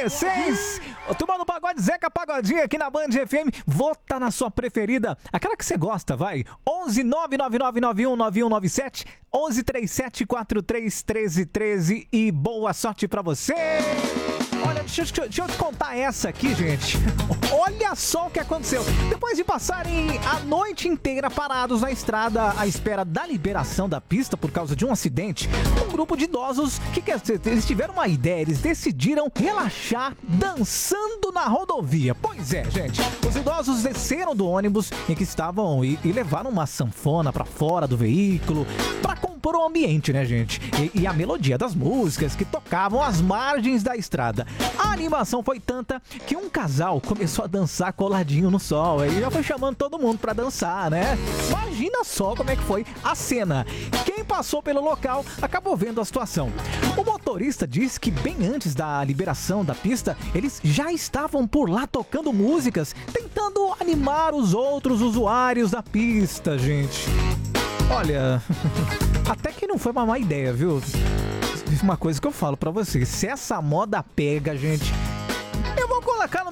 16. Turma do Pagode, Zeca Pagodinho aqui na Band FM. Vota na sua preferida, aquela que você gosta, vai. 11 999919197, 11 3743 1313 e boa sorte pra você. Olha, deixa eu te contar essa aqui, gente. Olha só o que aconteceu. Depois de passarem a noite inteira parados na estrada à espera da liberação da pista por causa de um acidente, um grupo de idosos, eles tiveram uma ideia, eles decidiram relaxar dançando na rodovia. Pois é, gente. Os idosos desceram do ônibus em que estavam e levaram uma sanfona pra fora do veículo pra compor o ambiente, né, gente? E a melodia das músicas que tocavam às margens da estrada. A animação foi tanta que um casal começou a dançar coladinho no sol. Aí já foi chamando todo mundo pra dançar, né? Imagina só como é que foi a cena. Quem passou pelo local acabou vendo a situação. O motorista disse que bem antes da liberação da pista, eles já estavam por lá tocando músicas, tentando animar os outros usuários da pista, gente. Olha, até que não foi uma má ideia, viu? Uma coisa que eu falo pra vocês, se essa moda pega, gente, eu vou colocar no